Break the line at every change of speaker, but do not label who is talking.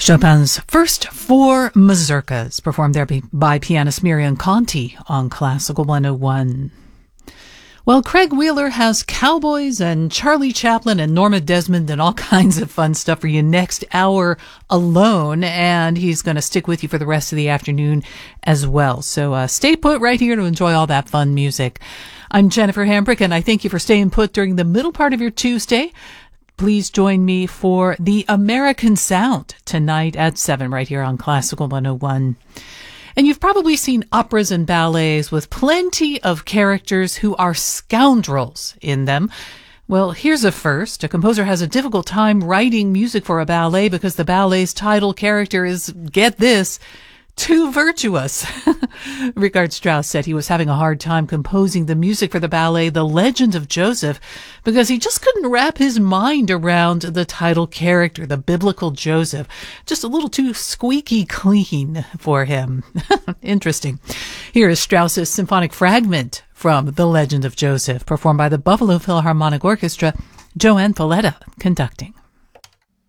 Chopin's first four mazurkas, performed there by pianist Miriam Conti on Classical 101. Well, Craig Wheeler has cowboys and Charlie Chaplin and Norma Desmond and all kinds of fun stuff for you next hour alone, and he's going to stick with you for the rest of the afternoon as well. So stay put right here to enjoy all that fun music. I'm Jennifer Hambrick, and I thank you for staying put during the middle part of your Tuesday. Please join me for The American Sound tonight at 7 right here on Classical 101. And you've probably seen operas and ballets with plenty of characters who are scoundrels in them. Well, here's a first. A composer has a difficult time writing music for a ballet because the ballet's title character is, get this, too virtuous. Richard Strauss said he was having a hard time composing the music for the ballet The Legend of Joseph because he just couldn't wrap his mind around the title character, the biblical Joseph. Just a little too squeaky clean for him. Interesting. Here is Strauss's symphonic fragment from The Legend of Joseph, performed by the Buffalo Philharmonic Orchestra, Joanne Falletta conducting.